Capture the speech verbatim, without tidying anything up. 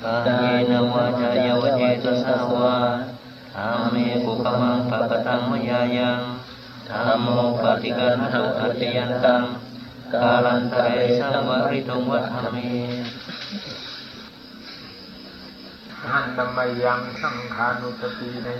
กายนวาจายวเจตสาวาธรรมเมกุปมังปะปะตังมยายังธัมโมปฏิกันตุอัจยันตังกาลันตะเรสังวริตุงวัฏฏเมหันตมยังสังขานุสติใน